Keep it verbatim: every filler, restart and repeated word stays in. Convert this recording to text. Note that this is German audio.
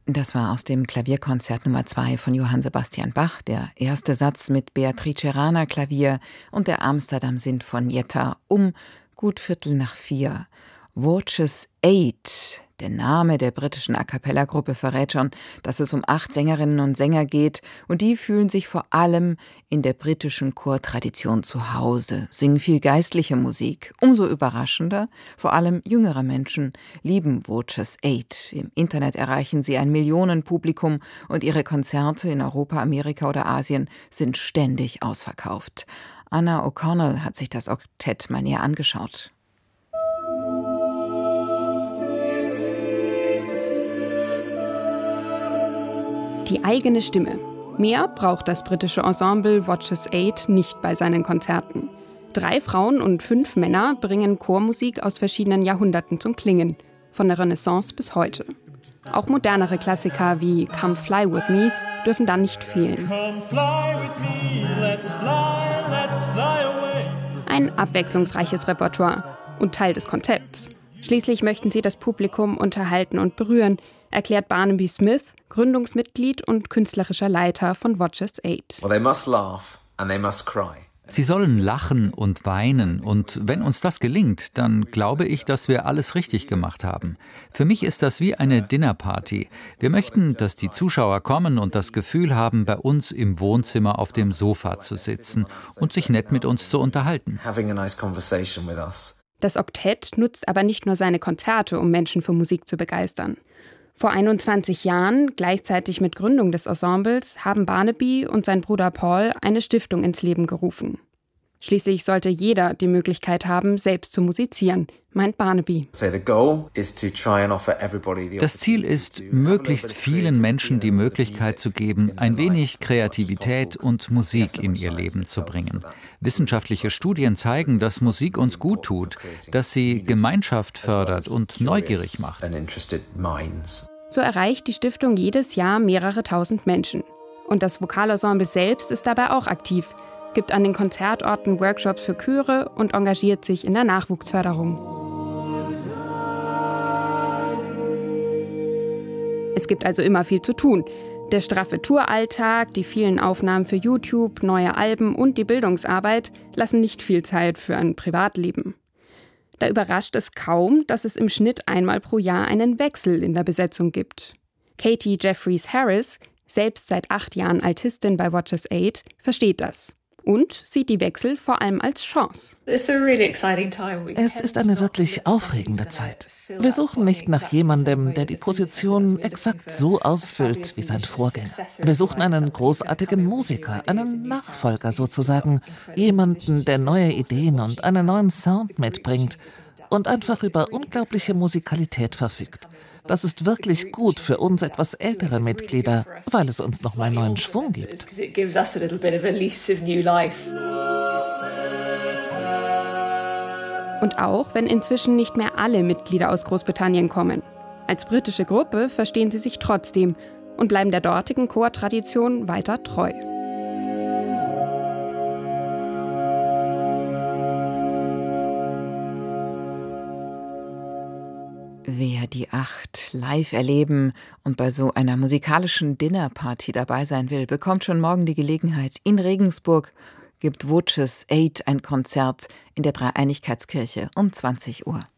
Das war aus dem Klavierkonzert Nummer zwei von Johann Sebastian Bach, der erste Satz mit Beatrice Rana Klavier und der Amsterdam Sinfonietta um gut Viertel nach vier. Voices Eight, der Name der britischen A-cappella-Gruppe, verrät schon, dass es um acht Sängerinnen und Sänger geht, und die fühlen sich vor allem in der britischen Chortradition zu Hause, singen viel geistliche Musik. Umso überraschender, vor allem jüngere Menschen lieben Voices Eight. Im Internet erreichen sie ein Millionenpublikum und ihre Konzerte in Europa, Amerika oder Asien sind ständig ausverkauft. Anna O'Connell hat sich das Oktett mal näher angeschaut. Die eigene Stimme. Mehr braucht das britische Ensemble Voices Eight nicht bei seinen Konzerten. Drei Frauen und fünf Männer bringen Chormusik aus verschiedenen Jahrhunderten zum Klingen, von der Renaissance bis heute. Auch modernere Klassiker wie Come Fly With Me dürfen dann nicht fehlen. Ein abwechslungsreiches Repertoire und Teil des Konzepts. Schließlich möchten sie das Publikum unterhalten und berühren, erklärt Barnaby Smith, Gründungsmitglied und künstlerischer Leiter von Voices Eight. Well, they must laugh and they must cry. Sie sollen lachen und weinen, und wenn uns das gelingt, dann glaube ich, dass wir alles richtig gemacht haben. Für mich ist das wie eine Dinnerparty. Wir möchten, dass die Zuschauer kommen und das Gefühl haben, bei uns im Wohnzimmer auf dem Sofa zu sitzen und sich nett mit uns zu unterhalten. Having a nice conversation with us. Das Oktett nutzt aber nicht nur seine Konzerte, um Menschen für Musik zu begeistern. Vor einundzwanzig Jahren, gleichzeitig mit Gründung des Ensembles, haben Barnaby und sein Bruder Paul eine Stiftung ins Leben gerufen. Schließlich sollte jeder die Möglichkeit haben, selbst zu musizieren, meint Barnaby. Das Ziel ist, möglichst vielen Menschen die Möglichkeit zu geben, ein wenig Kreativität und Musik in ihr Leben zu bringen. Wissenschaftliche Studien zeigen, dass Musik uns gut tut, dass sie Gemeinschaft fördert und neugierig macht. So erreicht die Stiftung jedes Jahr mehrere tausend Menschen. Und das Vokalensemble selbst ist dabei auch aktiv, gibt an den Konzertorten Workshops für Chöre und engagiert sich in der Nachwuchsförderung. Es gibt also immer viel zu tun. Der straffe Touralltag, die vielen Aufnahmen für YouTube, neue Alben und die Bildungsarbeit lassen nicht viel Zeit für ein Privatleben. Da überrascht es kaum, dass es im Schnitt einmal pro Jahr einen Wechsel in der Besetzung gibt. Katie Jeffries Harris, selbst seit acht Jahren Altistin bei Voices Eight, versteht das. Und sieht die Wechsel vor allem als Chance. Es ist eine wirklich aufregende Zeit. Wir suchen nicht nach jemandem, der die Position exakt so ausfüllt wie sein Vorgänger. Wir suchen einen großartigen Musiker, einen Nachfolger sozusagen. Jemanden, der neue Ideen und einen neuen Sound mitbringt und einfach über unglaubliche Musikalität verfügt. Das ist wirklich gut für uns etwas ältere Mitglieder, weil es uns nochmal neuen Schwung gibt. Und auch, wenn inzwischen nicht mehr alle Mitglieder aus Großbritannien kommen. Als britische Gruppe verstehen sie sich trotzdem und bleiben der dortigen Chortradition weiter treu. Wer die Acht live erleben und bei so einer musikalischen Dinnerparty dabei sein will, bekommt schon morgen die Gelegenheit. In Regensburg gibt Voices Eight ein Konzert in der Dreieinigkeitskirche um zwanzig Uhr.